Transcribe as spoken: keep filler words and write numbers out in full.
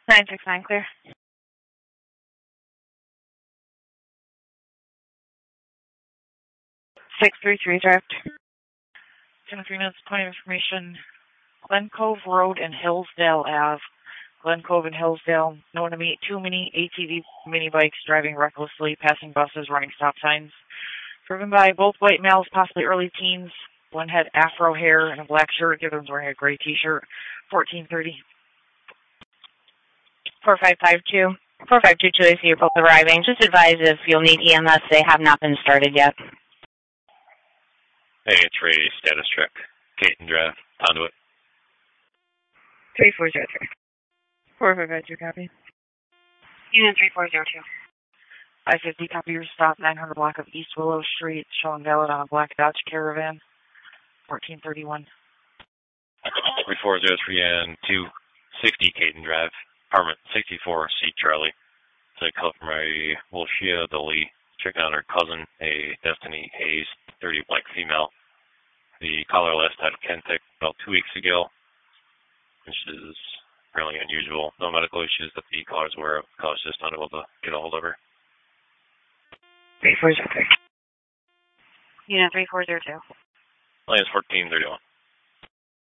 nine six nine, clear. six three three, draft. ten three minutes, point of information. Glen Cove Road and Hillsdale Ave. Glen Cove and Hillsdale, known to meet two mini A T V mini bikes driving recklessly, passing buses, running stop signs. Driven by both white males, possibly early teens. One had afro hair and a black shirt. The other one's wearing a gray t-shirt. fourteen thirty. four five five two. four five two two, I see you're both arriving. Just advise if you'll need E M S. They have not been started yet. Hey, it's Ray, status check. Caton Drive, Conduit. three four zero three. four five five two, copy. Unit three four zero two. I fifty, copy your stop, nine hundred block of East Willow Street, showing valid on a black Dodge Caravan. fourteen thirty-one. three four zero three and two sixty Caton Drive, apartment sixty-four, C Charlie. So I call from a Wilshia Deli, checking on her cousin, a Destiny Hayes, thirty black female. The caller last had Kentic about two weeks ago, which is really unusual. No medical issues that the caller's aware of. The caller's just unable to get a hold of her. three four zero three. Unit three four zero two. Line is fourteen thirty-one.